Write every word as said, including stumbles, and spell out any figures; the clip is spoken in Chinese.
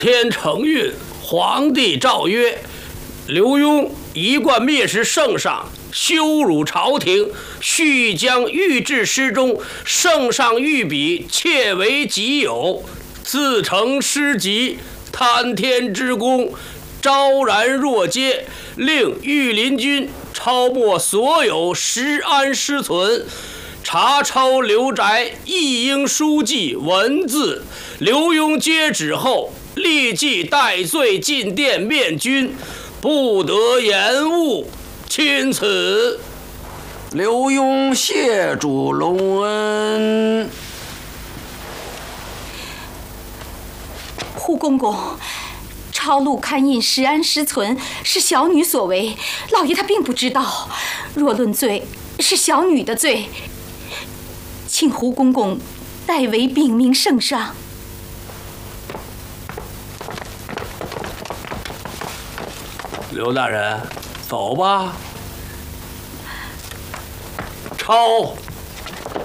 天承运，皇帝诏曰：刘墉一贯蔑视圣上，羞辱朝廷，续将御制诗中圣上御笔窃为己有，自成诗集，贪天之功，昭然若揭，令御林军抄没所有石安诗存，查抄刘宅一应书记文字。刘墉接旨后，立即戴罪进殿面君，不得延误。钦此。 刘墉谢主隆恩。 胡公公，抄录刊印石安诗存是小女所为，老爷他并不知道。若论罪，是小女的罪，请胡公公代为禀明圣上。 刘大人，走吧。抄。